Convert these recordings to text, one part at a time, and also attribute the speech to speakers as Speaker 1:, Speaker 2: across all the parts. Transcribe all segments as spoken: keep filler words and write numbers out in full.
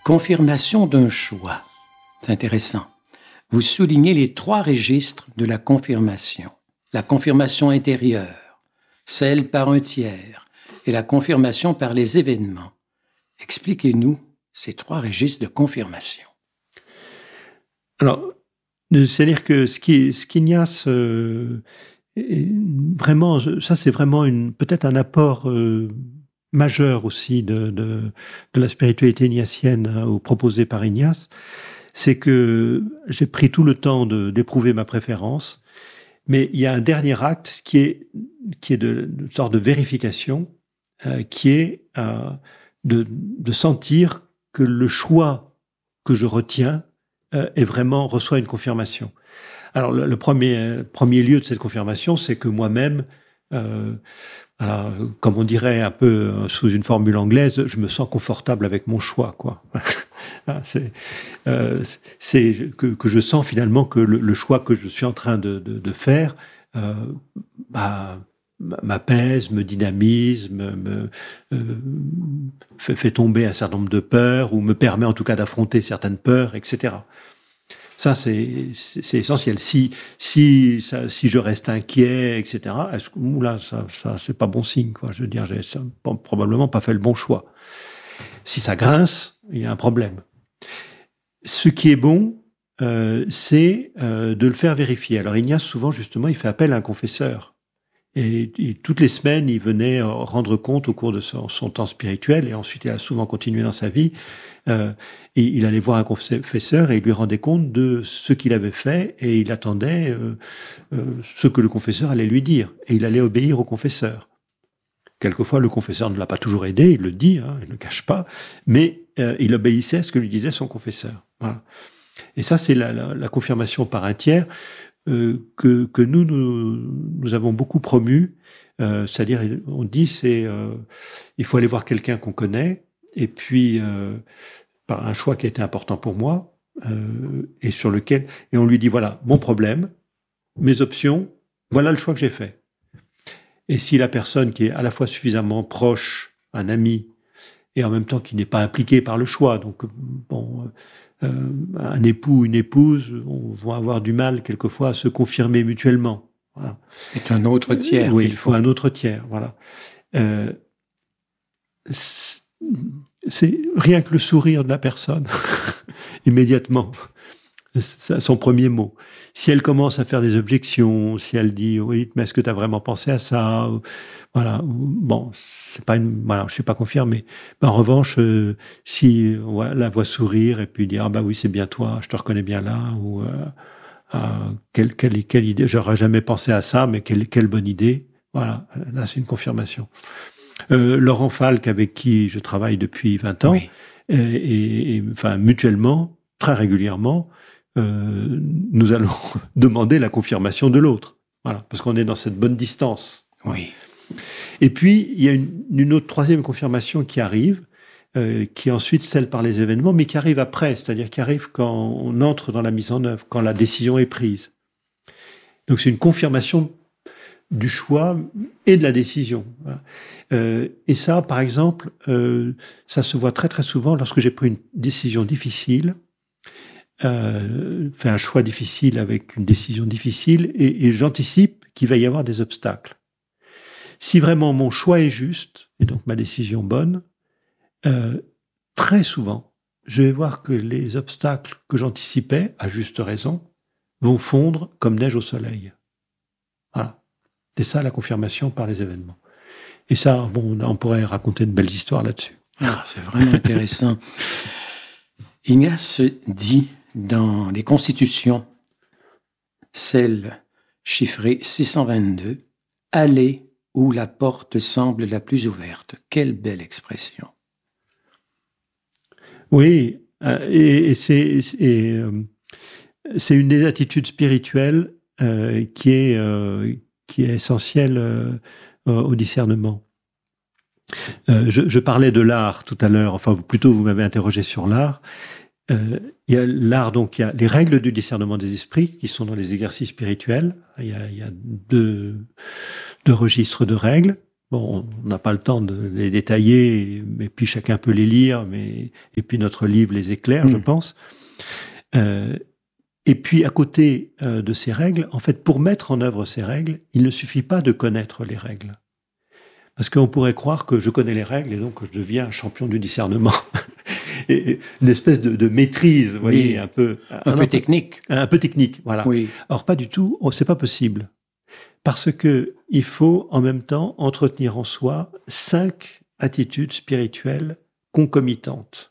Speaker 1: Confirmation d'un choix. C'est intéressant. Vous soulignez les trois registres de la confirmation. La confirmation intérieure, celle par un tiers et la confirmation par les événements. Expliquez-nous ces trois registres de confirmation.
Speaker 2: Alors, c'est-à-dire que ce qui, ce qu'Ignace, euh, vraiment, ça c'est vraiment une, peut-être un apport euh, majeur aussi de, de, de la spiritualité ignatienne hein, ou proposée par Ignace, c'est que j'ai pris tout le temps de, d'éprouver ma préférence, mais il y a un dernier acte qui est, qui est de, de sorte de vérification, euh, qui est euh, de, de sentir que le choix que je retiens euh, est vraiment reçoit une confirmation. Alors le, le premier premier lieu de cette confirmation, c'est que moi-même, euh, alors, comme on dirait un peu sous une formule anglaise, je me sens confortable avec mon choix, quoi. c'est euh, c'est que, que je sens finalement que le, le choix que je suis en train de, de, de faire euh, bah, m'apaise, me dynamise, me, me euh, fait, fait tomber un certain nombre de peurs ou me permet en tout cas d'affronter certaines peurs, et cetera. Ça, c'est, c'est, c'est essentiel. Si, si, ça, si je reste inquiet, et cetera, est-ce que, oula, ça, ça, c'est pas bon signe, quoi. Je veux dire, j'ai ça, probablement pas fait le bon choix. Si ça grince, il y a un problème. Ce qui est bon, euh, c'est euh, de le faire vérifier. Alors, Ignace, souvent, justement, il fait appel à un confesseur. Et, et toutes les semaines, il venait rendre compte au cours de son, son temps spirituel, et ensuite, il a souvent continué dans sa vie. Euh, et il allait voir un confesseur et il lui rendait compte de ce qu'il avait fait et il attendait euh, euh, ce que le confesseur allait lui dire et il allait obéir au confesseur. Quelquefois, le confesseur ne l'a pas toujours aidé, il le dit, hein, il ne le cache pas, mais euh, il obéissait à ce que lui disait son confesseur. Voilà. Et ça, c'est la, la, la confirmation par un tiers euh, que, que nous, nous, nous avons beaucoup promu. Euh, c'est-à-dire, on dit, c'est euh, il faut aller voir quelqu'un qu'on connaît. Et puis, euh, par un choix qui a été important pour moi, euh, et sur lequel, et on lui dit, voilà, mon problème, mes options, voilà le choix que j'ai fait. Et si la personne qui est à la fois suffisamment proche, un ami, et en même temps qui n'est pas impliqué par le choix, donc, bon, euh, un époux, une épouse, on va avoir du mal quelquefois à se confirmer mutuellement. Voilà.
Speaker 1: C'est un autre tiers.
Speaker 2: Oui, il faut un autre tiers, voilà. Euh, c'est rien que le sourire de la personne, immédiatement, c'est son premier mot. Si elle commence à faire des objections, si elle dit oui, mais est-ce que tu as vraiment pensé à ça, voilà, bon, c'est pas une, voilà, je suis pas confirmé. En revanche, euh, si ouais, la voit sourire et puis dire ah bah oui c'est bien toi, je te reconnais bien là, ou euh, ah, quelle quelle quelle idée, j'aurais jamais pensé à ça, mais quelle quelle bonne idée, voilà, là c'est une confirmation. Euh, Laurent Falk, avec qui je travaille depuis vingt ans, oui. et, et, et enfin mutuellement, très régulièrement, euh, nous allons demander la confirmation de l'autre, voilà, parce qu'on est dans cette bonne distance.
Speaker 1: Oui.
Speaker 2: Et puis il y a une, une autre troisième confirmation qui arrive, euh, qui est ensuite celle par les événements, mais qui arrive après, c'est-à-dire qui arrive quand on entre dans la mise en œuvre, quand la décision est prise. Donc c'est une confirmation du choix et de la décision. Euh, et ça, par exemple, euh, ça se voit très très souvent lorsque j'ai pris une décision difficile, euh, fait un choix difficile avec une décision difficile, et, et j'anticipe qu'il va y avoir des obstacles. Si vraiment mon choix est juste, et donc ma décision bonne, euh, très souvent, je vais voir que les obstacles que j'anticipais, à juste raison, vont fondre comme neige au soleil. Voilà. C'est ça la confirmation par les événements. Et ça, bon, on pourrait raconter de belles histoires là-dessus.
Speaker 1: Ah, c'est vraiment intéressant. Ignace dit dans les Constitutions, celle chiffrée six cent vingt-deux, « Allez où la porte semble la plus ouverte ». Quelle belle expression.
Speaker 2: Oui, et, et c'est, et, euh, c'est une des attitudes spirituelles euh, qui est... Euh, qui est essentiel euh, au discernement. Euh, je, je parlais de l'art tout à l'heure, enfin plutôt vous m'avez interrogé sur l'art. Euh, il y a l'art, donc il y a les règles du discernement des esprits qui sont dans les exercices spirituels. Il y a, il y a deux, deux registres de règles. Bon, on n'a pas le temps de les détailler, mais puis chacun peut les lire, mais et puis notre livre les éclaire, mmh. je pense. Euh, et puis à côté euh, de ces règles, en fait, pour mettre en œuvre ces règles, il ne suffit pas de connaître les règles, parce qu'on pourrait croire que je connais les règles et donc je deviens un champion du discernement. Et une espèce de, de maîtrise, vous voyez,
Speaker 1: oui.
Speaker 2: un peu
Speaker 1: un, un peu, peu technique,
Speaker 2: un peu technique, voilà.
Speaker 1: Oui.
Speaker 2: Or pas du tout, oh, c'est pas possible. Parce que il faut en même temps entretenir en soi cinq attitudes spirituelles concomitantes.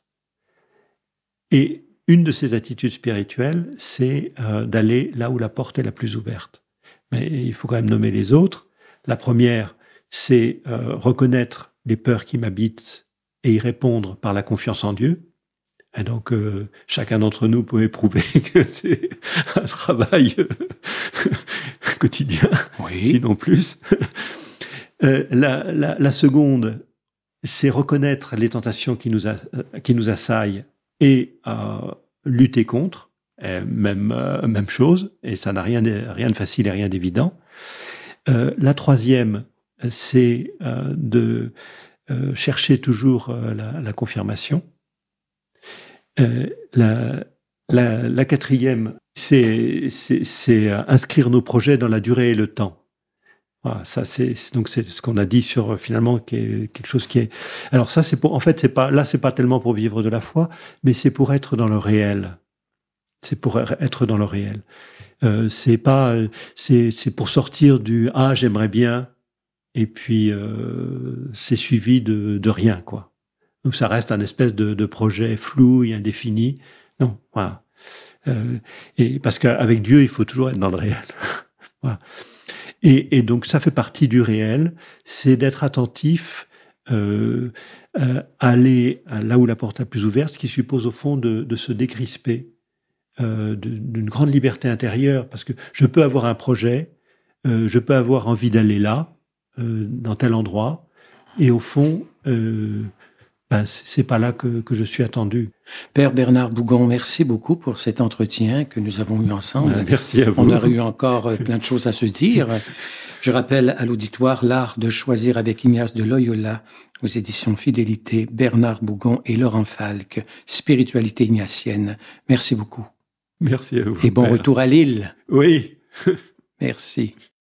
Speaker 2: Et une de ces attitudes spirituelles, c'est euh, d'aller là où la porte est la plus ouverte. Mais il faut quand même nommer les autres. La première, c'est euh, reconnaître les peurs qui m'habitent et y répondre par la confiance en Dieu. Et donc, euh, chacun d'entre nous peut éprouver que c'est un travail euh, quotidien,
Speaker 1: oui.
Speaker 2: sinon plus. Euh, la, la, la seconde, c'est reconnaître les tentations qui nous, a, qui nous assaillent et euh, lutter contre. Et même, euh, même chose, et ça n'a rien de, rien de facile et rien d'évident. Euh, la troisième, c'est euh, de euh, chercher toujours euh, la, la confirmation. Euh, la, la, la quatrième, c'est, c'est, c'est inscrire nos projets dans la durée et le temps. Voilà, ça c'est donc c'est ce qu'on a dit sur finalement qui est quelque chose qui est. Alors ça c'est pour en fait c'est pas là c'est pas tellement pour vivre de la foi, mais c'est pour être dans le réel. C'est pour être dans le réel. Euh, c'est pas c'est c'est pour sortir du ah j'aimerais bien et puis euh, c'est suivi de de rien quoi. Donc ça reste un espèce de, de projet flou et indéfini. Non, voilà. Euh, et parce qu'avec Dieu, il faut toujours être dans le réel. Voilà. Et, et donc ça fait partie du réel, c'est d'être attentif, euh, à aller là où la porte est la plus ouverte, ce qui suppose au fond de, de se décrisper, euh, de, d'une grande liberté intérieure, parce que je peux avoir un projet, euh, je peux avoir envie d'aller là, euh, dans tel endroit, et au fond. Euh, Ben, c'est pas là que, que je suis attendu.
Speaker 1: Père Bernard Bougon, merci beaucoup pour cet entretien que nous avons eu ensemble.
Speaker 2: Ben, merci à vous.
Speaker 1: On aurait eu encore plein de choses à se dire. Je rappelle à l'auditoire L'art de choisir avec Ignace de Loyola, aux éditions Fidélité, Bernard Bougon et Laurent Falck, Spiritualité ignatienne. Merci beaucoup.
Speaker 2: Merci à vous.
Speaker 1: Et bon
Speaker 2: Père.
Speaker 1: Retour à Lille.
Speaker 2: Oui.
Speaker 1: Merci.